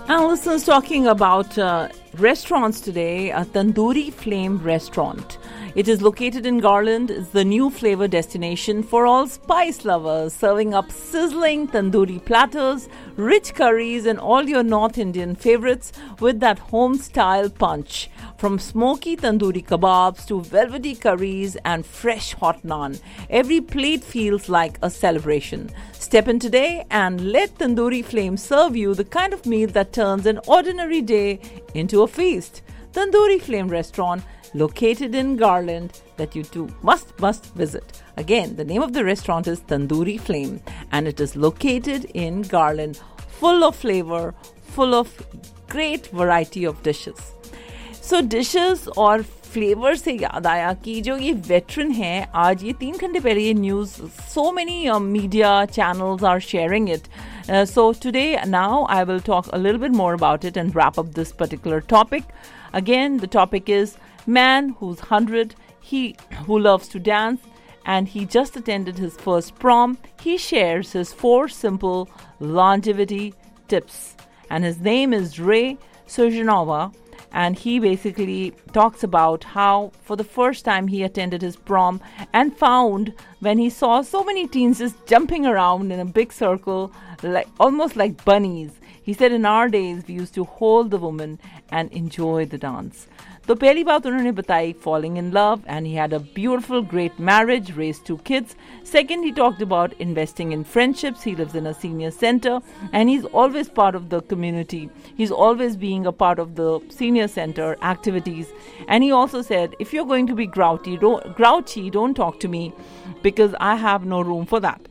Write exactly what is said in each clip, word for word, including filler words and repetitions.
Now, listeners, talking about uh, restaurants today, a Tandoori Flame restaurant. It is located in Garland. It's the new flavor destination for all spice lovers, serving up sizzling tandoori platters, rich curries, and all your North Indian favorites with that home-style punch. From smoky tandoori kebabs to velvety curries and fresh hot naan, every plate feels like a celebration. Step in today and let Tandoori Flame serve you the kind of meal that turns an ordinary day into a feast. Tandoori Flame restaurant, located in Garland, that you too must must visit. Again, the name of the restaurant is Tandoori Flame, and it is located in Garland, full of flavor, full of great variety of dishes. So dishes और flavour से याद आया कि जो ये veteran है, आज ये तीन घंटे पहले ये news, so many uh, media channels are sharing it. Uh, so today, now I will talk a little bit more about it and wrap up this particular topic. Again, the topic is man who's one hundred, he who loves to dance, and he just attended his first prom. He shares his four simple longevity tips. And his name is Ray Surjanova. And he basically talks about how for the first time he attended his prom and found when he saw so many teens just jumping around in a big circle, like almost like bunnies. He said in our days we used to hold the woman and enjoy the dance. तो पहली बात उन्होंने बताई falling in love, and he had a beautiful, great marriage, raised two kids. Second, he talked about investing in friendships. He lives in a senior center, and he's always part of the community. He's always being a part of the senior center activities. And he also said, if you're going to be grouchy, don't, grouchy, don't talk to me because I have no room for that.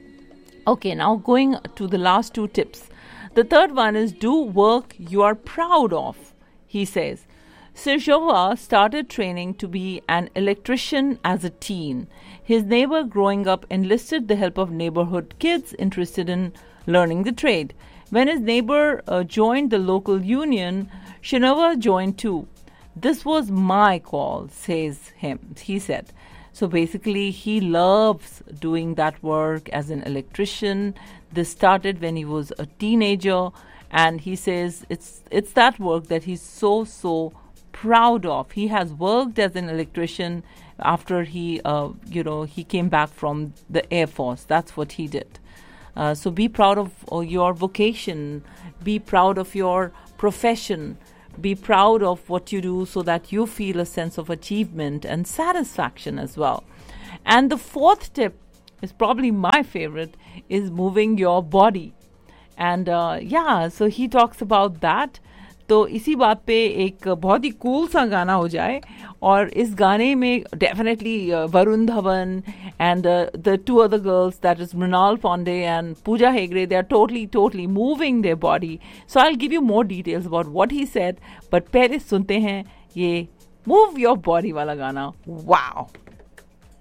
Okay, now going to the last two tips. The third one is do work you are proud of, he says. Surjanova started training to be an electrician as a teen. His neighbor growing up enlisted the help of neighborhood kids interested in learning the trade. When his neighbor uh, joined the local union, Surjanova joined too. This was my call, says him. He said. So basically, he loves doing that work as an electrician. This started when he was a teenager, and he says it's it's that work that he's so so proud of. He has worked as an electrician after he, uh, you know, he came back from the Air Force. That's what he did. Uh, so be proud of uh, your vocation. Be proud of your profession. Be proud of what you do so that you feel a sense of achievement and satisfaction as well. And the fourth tip is probably my favorite, is moving your body. And uh, yeah, so he talks about that. तो इसी बात पे एक बहुत ही cool सा गाना हो जाए, और इस गाने में definitely Varun Dhawan and the two other girls, that is Mrinal Pandey and Pooja Hegde, they are totally totally moving their body. So I will give you more details about what he said, but पहले सुनते हैं ये मूव योर बॉडी वाला गाना. Wow.